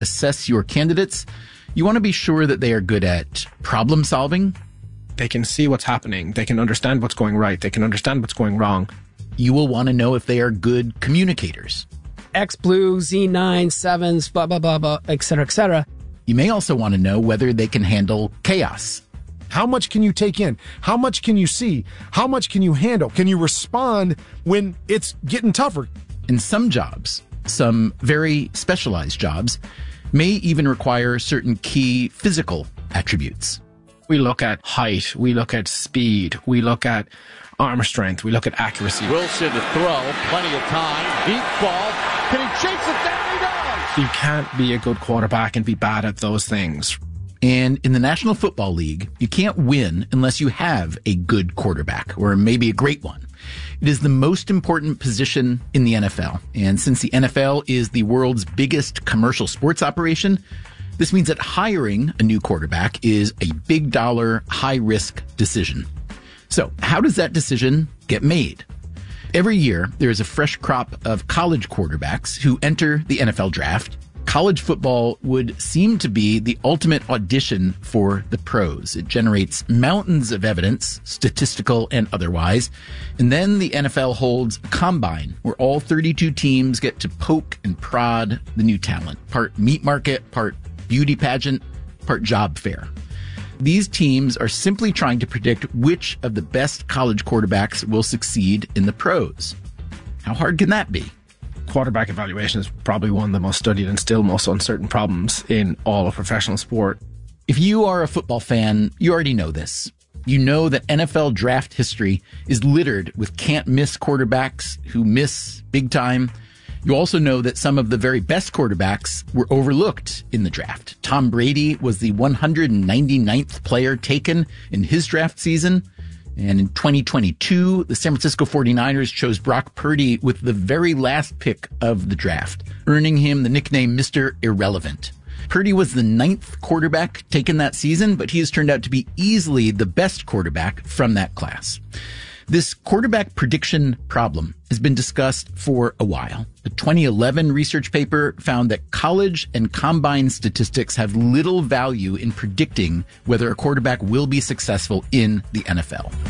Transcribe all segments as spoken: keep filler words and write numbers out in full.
assess your candidates, you want to be sure that they are good at problem solving. They can see what's happening. They can understand what's going right. They can understand what's going wrong. You will want to know if they are good communicators. X Blue, Z nine, sevens, blah, blah, blah, blah, et cetera, et cetera. You may also want to know whether they can handle chaos. How much can you take in? How much can you see? How much can you handle? Can you respond when it's getting tougher? In some jobs, some very specialized jobs, may even require certain key physical attributes. We look at height. We look at speed. We look at arm strength. We look at accuracy. Wilson to throw. Plenty of time. Deep ball. Can he chase it down? He does! You can't be a good quarterback and be bad at those things. And in the National Football League, you can't win unless you have a good quarterback, or maybe a great one. It is the most important position in the N F L. And since the N F L is the world's biggest commercial sports operation, this means that hiring a new quarterback is a big dollar, high risk decision. So how does that decision get made? Every year, there is a fresh crop of college quarterbacks who enter the N F L draft. College football would seem to be the ultimate audition for the pros. It generates mountains of evidence, statistical and otherwise. And then the N F L holds a combine where all thirty-two teams get to poke and prod the new talent. Part meat market, part beauty pageant, part job fair. These teams are simply trying to predict which of the best college quarterbacks will succeed in the pros. How hard can that be? Quarterback evaluation is probably one of the most studied and still most uncertain problems in all of professional sport. If you are a football fan, you already know this. You know that N F L draft history is littered with can't-miss quarterbacks who miss big time. You also know that some of the very best quarterbacks were overlooked in the draft. Tom Brady was the one hundred ninety-ninth player taken in his draft season. And in twenty twenty-two, the San Francisco forty-niners chose Brock Purdy with the very last pick of the draft, earning him the nickname Mister Irrelevant. Purdy was the ninth quarterback taken that season, but he has turned out to be easily the best quarterback from that class. This quarterback prediction problem has been discussed for a while. A twenty eleven research paper found that college and combine statistics have little value in predicting whether a quarterback will be successful in the N F L.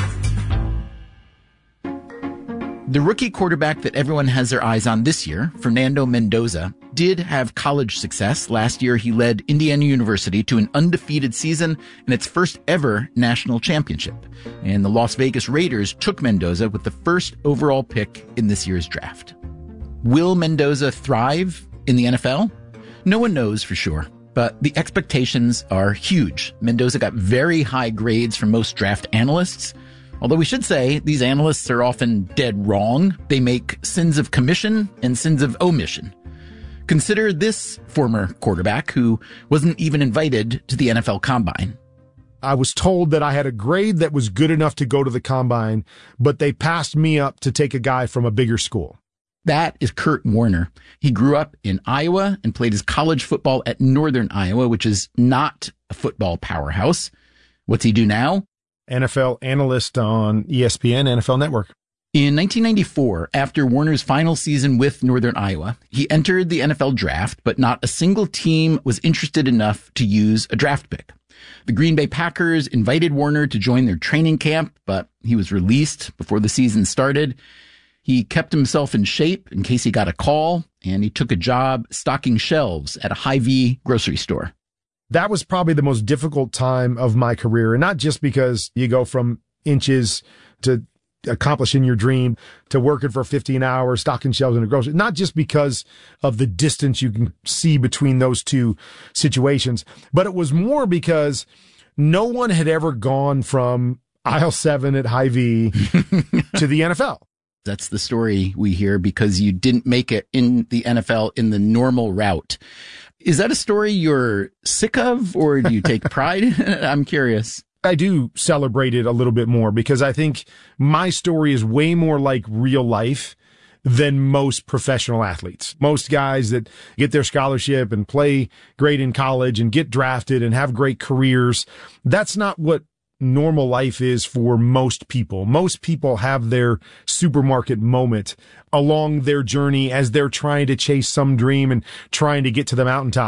The rookie quarterback that everyone has their eyes on this year, Fernando Mendoza, did have college success. Last year, he led Indiana University to an undefeated season and its first ever national championship. And the Las Vegas Raiders took Mendoza with the first overall pick in this year's draft. Will Mendoza thrive in the N F L? No one knows for sure, but the expectations are huge. Mendoza got very high grades from most draft analysts. Although we should say these analysts are often dead wrong. They make sins of commission and sins of omission. Consider this former quarterback who wasn't even invited to the N F L Combine. I was told that I had a grade that was good enough to go to the Combine, but they passed me up to take a guy from a bigger school. That is Kurt Warner. He grew up in Iowa and played his college football at Northern Iowa, which is not a football powerhouse. What's he do now? N F L analyst on E S P N, N F L Network. In nineteen ninety-four, after Warner's final season with Northern Iowa, he entered the N F L draft, but not a single team was interested enough to use a draft pick. The Green Bay Packers invited Warner to join their training camp, but he was released before the season started. He kept himself in shape in case he got a call, and he took a job stocking shelves at a Hy-Vee grocery store. That was probably the most difficult time of my career, and not just because you go from inches to accomplishing your dream to working for fifteen hours, stocking shelves in a grocery, not just because of the distance you can see between those two situations, but it was more because no one had ever gone from aisle seven at Hy-Vee to the N F L. That's the story we hear because you didn't make it in the N F L in the normal route. Is that a story you're sick of, or do you take pride in it? I'm curious. I do celebrate it a little bit more because I think my story is way more like real life than most professional athletes. Most guys that get their scholarship and play great in college and get drafted and have great careers, that's not what normal life is for most people. Most people have their supermarket moment along their journey as they're trying to chase some dream and trying to get to the mountaintop.